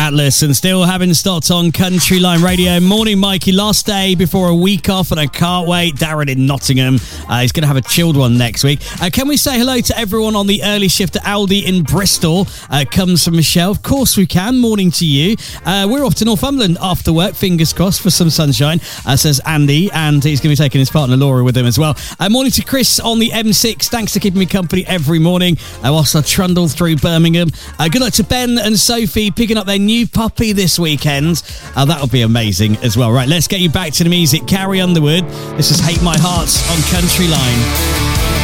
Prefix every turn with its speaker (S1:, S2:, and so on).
S1: Atlas, and still having stopped on Country Line Radio. Morning, Mikey. Last day before a week off, and I can't wait. Darren in Nottingham. He's going to have a chilled one next week. Can we say hello to everyone on the early shift at Aldi in Bristol? Comes from Michelle. Of course we can. Morning to you. We're off to Northumberland after work. Fingers crossed for some sunshine, says Andy, and he's going to be taking his partner Laura with him as well. Morning to Chris on the M6. Thanks for keeping me company every morning whilst I trundle through Birmingham. Good luck to Ben and Sophie picking up their new puppy this weekend. That'll be amazing as well. Right, let's get you back to the music. Carrie Underwood. This is Hate My Heart on Country Line.